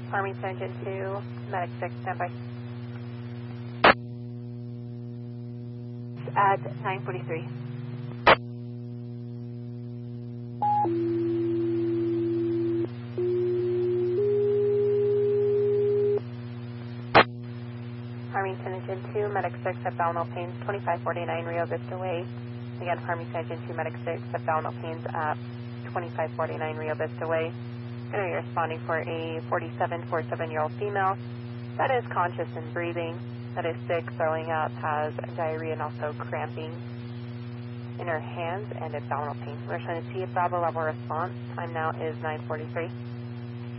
Farmington Engine 2, Medic 6, standby. At 9:43. Farmington Engine 2, Medic 6, abdominal pains, 2549 Rio Vista Way. Again, Farmington Engine 2, Medic 6, abdominal pains at 2549 Rio Vista Way. Going to be responding for a 47-year-old female that is conscious and breathing, that is sick, throwing up, has diarrhea and also cramping in her hands and abdominal pain. We're trying to see a Bravo level response. Time now is 9:43.